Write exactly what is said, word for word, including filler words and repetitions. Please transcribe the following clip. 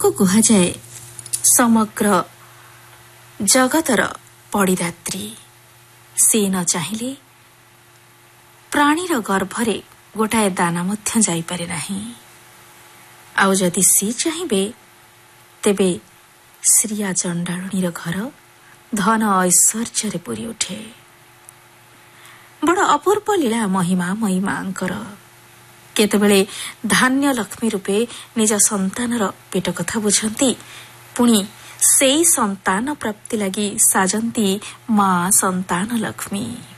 ଯାହାକୁ କୁହାଯାଏ ସମଗ୍ର ଜଗତର ପଡ଼ିଦାତ୍ରୀ, ସେ ନ ଚାହିଁଲେ ପ୍ରାଣୀର ଗର୍ଭରେ ଗୋଟାଏ ଦାନା ମଧ୍ୟ ଯାଇପାରେ ନାହିଁ। ଆଉ ଯଦି ସେ ଚାହିଁବେ ତେବେ ଶ୍ରିୟା ଚଣ୍ଡାଳୁଣୀର ଘର ଧନ ଐଶ୍ୱର୍ଯ୍ୟରେ ପୂରି ଉଠେ। ବଡ଼ ଅପୂର୍ବ ଲୀଳା ମହିମା ମୟୀ ମାଙ୍କର। କେତେବେଳେ ଧାନ୍ୟ ଲକ୍ଷ୍ମୀ ରୂପେ ନିଜ ସନ୍ତାନର ପେଟ କଥା ବୁଝନ୍ତି, ପୁଣି ସେଇ ସନ୍ତାନ ପ୍ରାପ୍ତି ଲାଗି ସାଜନ୍ତି ମା ସନ୍ତାନ ଲକ୍ଷ୍ମୀ।